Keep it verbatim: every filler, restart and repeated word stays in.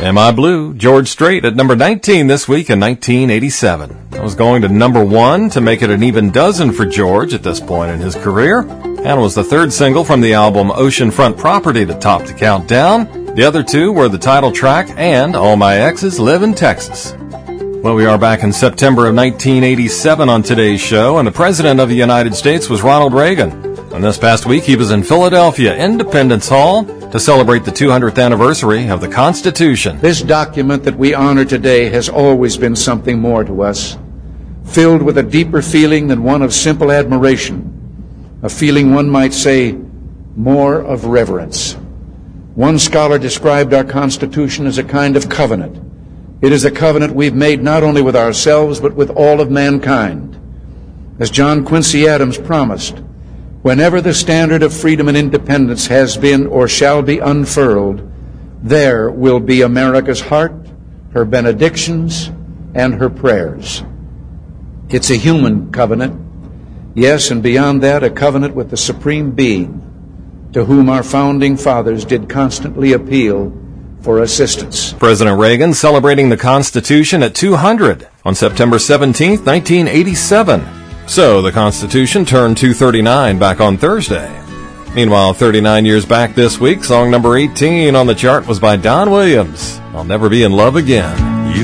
Am I Blue? George Strait at number nineteen this week in nineteen eighty-seven. It was going to number one to make it an even dozen for George at this point in his career, and was the third single from the album Oceanfront Property to top the countdown. The other two were the title track and All My Exes Live in Texas. Well, we are back in September of nineteen eighty-seven on today's show, and the President of the United States was Ronald Reagan. And this past week, he was in Philadelphia Independence Hall to celebrate the two hundredth anniversary of the Constitution. This document that we honor today has always been something more to us, filled with a deeper feeling than one of simple admiration, a feeling one might say more of reverence. One scholar described our Constitution as a kind of covenant. It is a covenant we've made not only with ourselves, but with all of mankind. As John Quincy Adams promised, whenever the standard of freedom and independence has been or shall be unfurled, there will be America's heart, her benedictions, and her prayers. It's a human covenant. Yes, and beyond that, a covenant with the Supreme Being, to whom our founding fathers did constantly appeal for assistance. President Reagan celebrating the Constitution at two hundred on September seventeenth, nineteen eighty-seven. So the Constitution turned two thirty-nine back on Thursday. Meanwhile, thirty-nine years back this week, song number eighteen on the chart was by Don Williams, I'll Never Be in Love Again.